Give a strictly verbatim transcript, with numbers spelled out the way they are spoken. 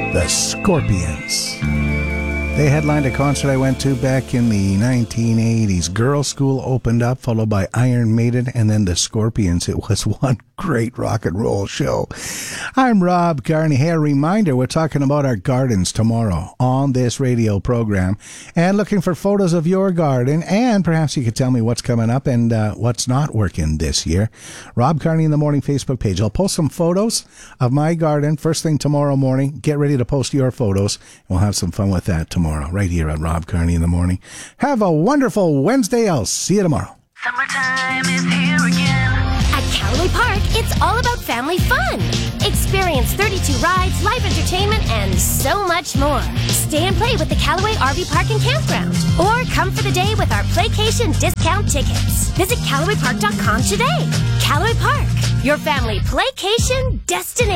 The Scorpions. They headlined a concert I went to back in the nineteen eighties. Girls' School opened up, followed by Iron Maiden, and then the Scorpions. It was one great rock and roll show. I'm Rob Carney. Hey, a reminder, we're talking about our gardens tomorrow on this radio program, and looking for photos of your garden, and perhaps you could tell me what's coming up and uh, what's not working this year. Rob Carney in the Morning Facebook page. I'll post some photos of my garden first thing tomorrow morning. Get ready to post your photos. We'll have some fun with that tomorrow, right here at Rob Carney in the Morning. Have a wonderful Wednesday. I'll see you tomorrow. Summertime is here again. At Callaway Park, it's all about family fun. Experience thirty-two rides, live entertainment, and so much more. Stay and play with the Callaway R V Park and Campground. Or come for the day with our Playcation discount tickets. Visit Callaway Park dot com today. Callaway Park, your family playcation destination.